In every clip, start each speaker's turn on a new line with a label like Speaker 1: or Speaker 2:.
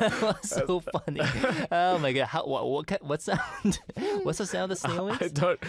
Speaker 1: was so funny. Oh my god! What sound? What's the sound the snail
Speaker 2: I
Speaker 1: makes?
Speaker 2: don't.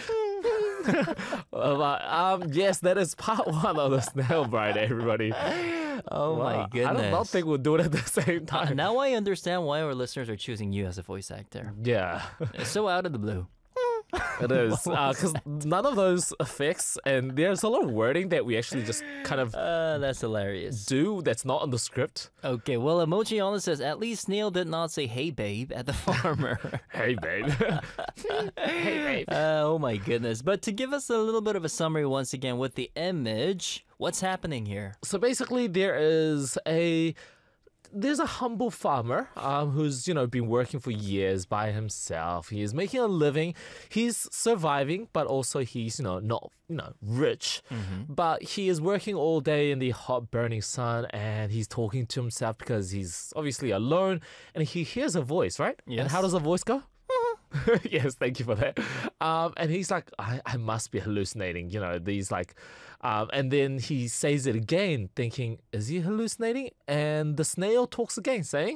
Speaker 2: Yes, that is part one of the snail bride, everybody.
Speaker 1: Oh my
Speaker 2: Wow,
Speaker 1: goodness!
Speaker 2: I don't think we'll do it at the same time.
Speaker 1: Now I understand why our listeners are choosing you as a voice actor.
Speaker 2: Yeah,
Speaker 1: It's so out of the blue.
Speaker 2: it is. Because none of those effects, and there's a lot of wording that we actually just kind of
Speaker 1: That's hilarious.
Speaker 2: do that's not on the script.
Speaker 1: Okay, well, Emoji Honor says at least Snail did not say "Hey babe" at the farmer.
Speaker 2: Hey, babe. Hey, babe.
Speaker 1: Oh my goodness! But to give us a little bit of a summary once again with the image, what's happening here?
Speaker 2: So basically, there's a humble farmer who's been working for years by himself. He is making a living. He's surviving, but also he's not rich. But he is working all day in the hot burning sun, and he's talking to himself because he's obviously alone. And he hears a voice, right? And
Speaker 1: Yes.
Speaker 2: how does the voice go? Yes, thank you for that. And he's like, I must be hallucinating, these and then he says it again, thinking, is he hallucinating? And the snail talks again, saying,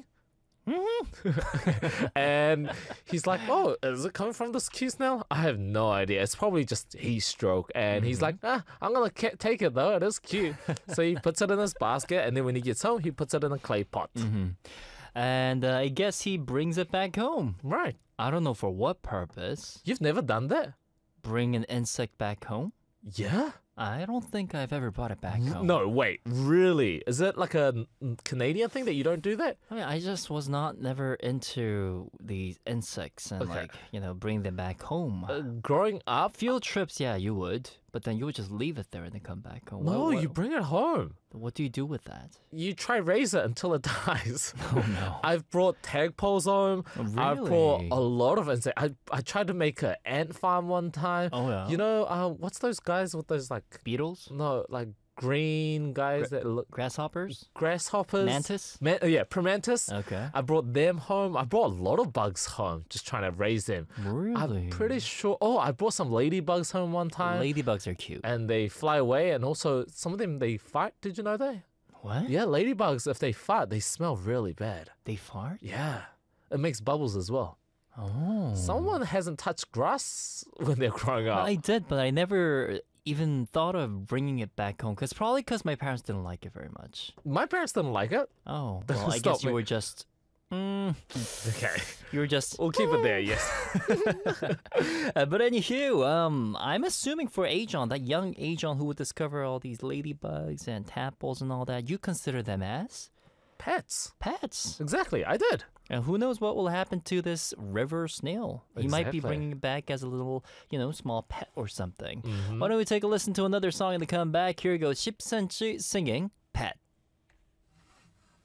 Speaker 2: and he's like, oh, is it coming from this cute snail? I have no idea. It's probably just heat stroke. And he's like, I'm going to take it though. It is cute. So he puts it in his basket, and then when he gets home, he puts it in a clay pot.
Speaker 1: And I guess he brings it back home.
Speaker 2: Right.
Speaker 1: I don't know for what purpose.
Speaker 2: You've never done that?
Speaker 1: Bring an insect back home?
Speaker 2: Yeah?
Speaker 1: I don't think I've ever brought it back home.
Speaker 2: No, wait, really? Is it like a Canadian thing that you don't do that?
Speaker 1: I mean, I just was never into these insects and
Speaker 2: Okay.
Speaker 1: bring them back home.
Speaker 2: Growing up,
Speaker 1: Field trips, yeah, you would, but then you would just leave it there and then come back home.
Speaker 2: no, you bring it home.
Speaker 1: What do you do with that?
Speaker 2: You try raise it until it dies.
Speaker 1: Oh no!
Speaker 2: I've brought tadpoles home. I've brought
Speaker 1: Really?
Speaker 2: a lot of insects. I tried to make an ant farm one time.
Speaker 1: Oh, yeah.
Speaker 2: What's those guys with those
Speaker 1: Beetles,
Speaker 2: like green guys that look
Speaker 1: grasshoppers,
Speaker 2: grasshoppers?
Speaker 1: mantis.
Speaker 2: Yeah, Promantis.
Speaker 1: Okay.
Speaker 2: I brought them home. I brought a lot of bugs home, just trying to raise them.
Speaker 1: Really?
Speaker 2: I'm pretty sure. Oh, I brought some ladybugs home one time.
Speaker 1: Ladybugs are cute.
Speaker 2: And they fly away, and also some of them, they fart. Did you know that?
Speaker 1: What?
Speaker 2: Yeah, ladybugs, if they fart, they smell really bad.
Speaker 1: They fart?
Speaker 2: Yeah. It makes bubbles as well.
Speaker 1: Oh.
Speaker 2: Someone hasn't touched grass when they're growing up.
Speaker 1: I did, but I never even thought of bringing it back home. Probably because my parents didn't like it very much.
Speaker 2: My parents didn't like it.
Speaker 1: Oh, well, I
Speaker 2: Stop
Speaker 1: guess you
Speaker 2: me.
Speaker 1: were just.
Speaker 2: Okay.
Speaker 1: You were just.
Speaker 2: We'll keep it there, yes.
Speaker 1: But anywho, I'm assuming for Ajon, that young Ajon who would discover all these ladybugs and tadpoles and all that, you consider them as
Speaker 2: Pets.
Speaker 1: pets.
Speaker 2: Exactly, I did.
Speaker 1: And who knows what will happen to this river snail? He might be
Speaker 2: Exactly.
Speaker 1: bringing it back as a little, small pet or something.
Speaker 2: Mm-hmm.
Speaker 1: Why don't we take a listen to another song and then come back? Here we go. 10cm singing